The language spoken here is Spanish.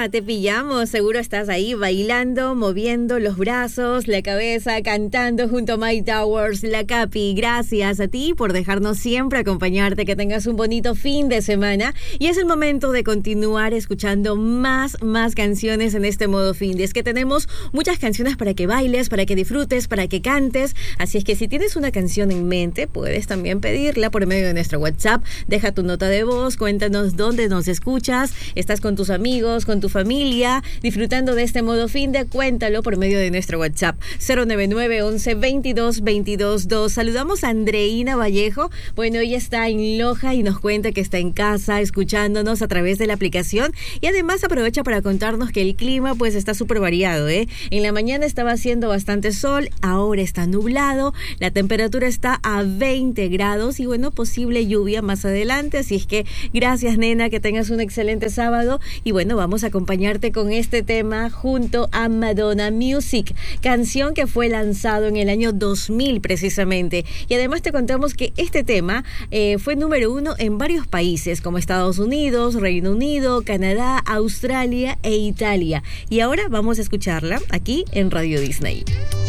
Nena, te pillamos. Seguro estás ahí bailando, moviendo los brazos, la cabeza, cantando junto a Mike Towers, la Capi. Gracias a ti por dejarnos siempre acompañarte. Que tengas un bonito fin de semana. Y es el momento de continuar escuchando más canciones en este modo fin de. Es que tenemos muchas canciones para que bailes, para que disfrutes, para que cantes. Así es que si tienes una canción en mente, puedes también pedirla por medio de nuestro WhatsApp. Deja tu nota de voz, cuéntanos dónde nos escuchas, estás con tus amigos, con tu familia, disfrutando de este modo fin de. Cuéntalo por medio de nuestro WhatsApp 099 11 22 22 2. Saludamos a Andreina Vallejo. Bueno, ella está en Loja y nos cuenta que está en casa escuchándonos a través de la aplicación, y además aprovecha para contarnos que el clima pues está súper variado, En la mañana estaba haciendo bastante sol, ahora está nublado, la temperatura está a 20 grados y bueno, posible lluvia más adelante. Así es que gracias, nena, que tengas un excelente sábado. Y bueno, vamos a acompañarte con este tema junto a Madonna Music, canción que fue lanzado en el año 2000 precisamente. Y además te contamos que este tema fue número 1 en varios países como Estados Unidos, Reino Unido, Canadá, Australia e Italia. Y ahora vamos a escucharla aquí en Radio Disney.